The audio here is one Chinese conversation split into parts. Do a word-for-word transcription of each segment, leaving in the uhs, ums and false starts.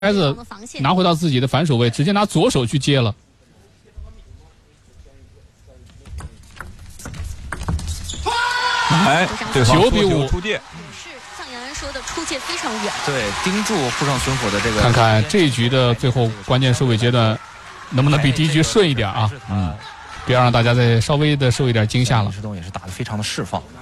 拍子拿回到自己的反手位，直接拿左手去接了。 哎，对方九比五出界。 是像杨洋说的，出界非常远。 对，盯住沪上巡抚的这个。 看看这一局的最后关键收尾阶段，能不能比第一局顺一点啊？嗯，别让大家再稍微的受一点惊吓了。 林世栋也是打得非常的释放。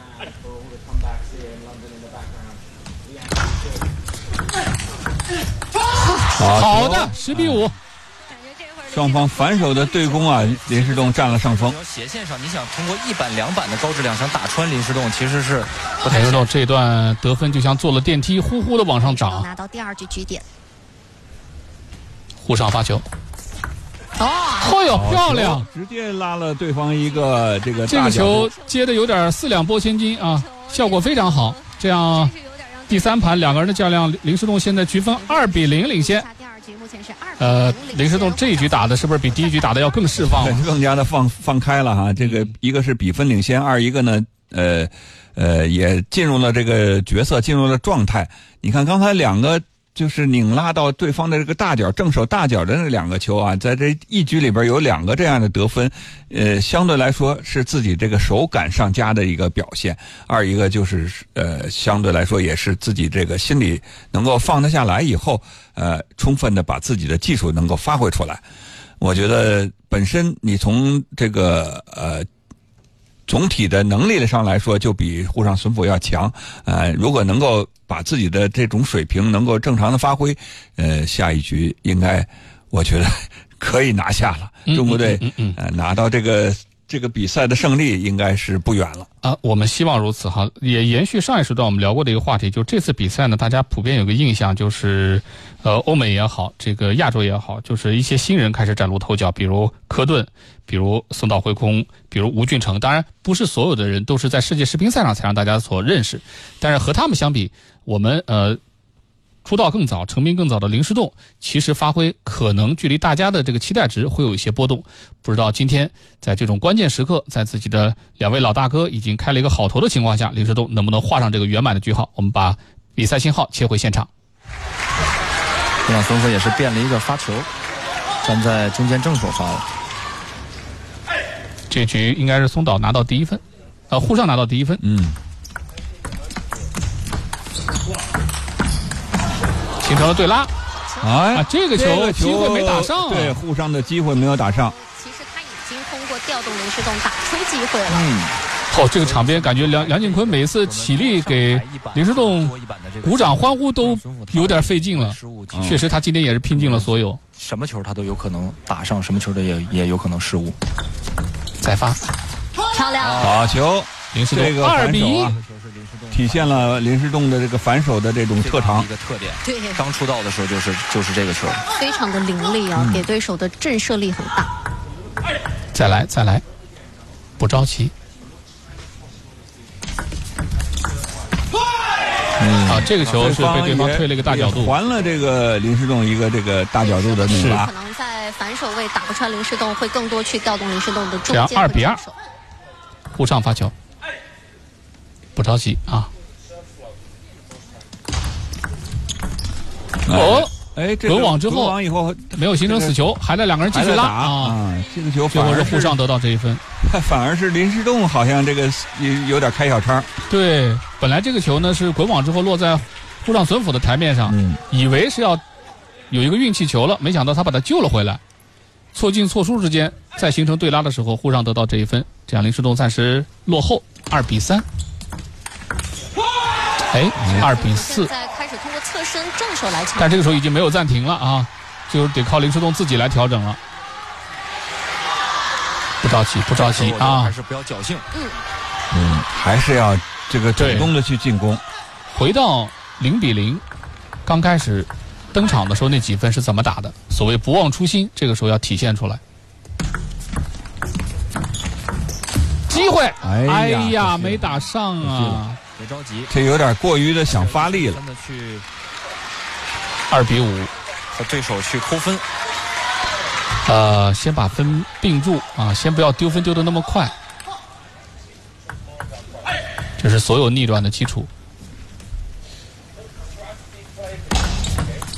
好的，十比五。 双方反手的对攻啊，林世栋占了上风。 斜线上，你想通过一板两板的高质量想打穿林世栋，其实是不太。 林世栋这段得分就像坐了电梯，呼呼的往上涨。 拿到第二局局点。 沪上发球。哦，哎呦，漂亮！ 直接拉了对方一个这个这个球接的有点四两拨千斤啊，效果非常好。这样第三盘两个人的较量，林世栋现在局分二比零领先。呃，林世栋这一局打的是不是比第一局打的要更释放了？ 更加的放放开了哈。这个一个是比分领先，二一个呢，呃呃，也进入了这个角色，进入了状态。你看刚才两个就是拧拉到对方的这个大角正手大角的那两个球啊，在这一局里边有两个这样的得分，呃，相对来说是自己这个手感上佳的一个表现。二一个就是呃，相对来说也是自己这个心里能够放得下来以后。呃，充分的把自己的技术能够发挥出来，我觉得本身你从这个呃总体的能力上来说，就比沪上巡抚要强。呃，如果能够把自己的这种水平能够正常的发挥，呃，下一局应该我觉得可以拿下了。中国队呃拿到这个。这个比赛的胜利应该是不远了啊！我们希望如此哈。也延续上一时段我们聊过的一个话题，就这次比赛呢，大家普遍有个印象，就是呃，欧美也好，这个亚洲也好，就是一些新人开始崭露头角，比如科顿，比如松岛辉空，比如吴俊成。当然，不是所有的人都是在世界世乒赛上才让大家所认识，但是和他们相比，我们呃。出道更早、成名更早的林世栋，其实发挥可能距离大家的这个期待值会有一些波动。不知道今天在这种关键时刻，在自己的两位老大哥已经开了一个好头的情况下，林世栋能不能画上这个圆满的句号？我们把比赛信号切回现场。 布朗松夫也是变了一个发球，站在中间正手发了。 这局应该是松岛拿到第一分，呃，沪上拿到第一分。 嗯。 形成了对拉， 哎， 啊，这个球这个机会没打上、啊， 对，沪上的机会没有打上。 其实他已经通过调动林世栋打出机会了。 嗯，哦，这个场边感觉梁梁靖昆每次起立给林世栋鼓掌欢呼都有点费劲了。嗯、确实，他今天也是拼尽了所有。 什么球他都有可能打上，什么球的也也有可能失误。 再发， 漂亮， 好球， 林世栋这个二比一。 体现了林世栋的这个反手的这种特长， 一个特点。 对， 刚出道的时候就是就是这个球， 非常的凌厉啊，嗯、给对手的震慑力很大。 再来，再来，不着急。嗯、啊，这个球是被对方推了一个大角度， 还了这个林世栋一个这个大角度的拧拉。 可能在反手位打不穿林世栋，会更多去调动林世栋的中间。 这样二比二，沪上发球。不着急啊！哦， 哎， 滚网之后， 滚网以后没有形成死球，还在两个人继续拉啊！这个球最后是沪上得到这一分， 反而是林世栋好像这个有有点开小差。 对，本来这个球呢是滚网之后落在沪上隼辅的台面上，嗯、以为是要有一个运气球了，没想到他把他救了回来。错进错出之间，再形成对拉的时候，沪上得到这一分，这样林世栋暂时落后二比三。哎，二比四。 在开始通过侧身正手来抢， 但这个时候已经没有暂停了啊，就得靠林世栋自己来调整了。不着急，不着急啊， 还是不要侥幸。 嗯嗯，还是要这个主动的去进攻。 回到零比零，刚开始登场的时候那几分是怎么打的？所谓不忘初心，这个时候要体现出来。机会， 哎呀， 哎呀没打上啊。 别着急， 这有点过于的想发力了。 真的去二比五， 和对手去抠分。 呃，先把分并住啊，先不要丢分丢得那么快，这是所有逆转的基础。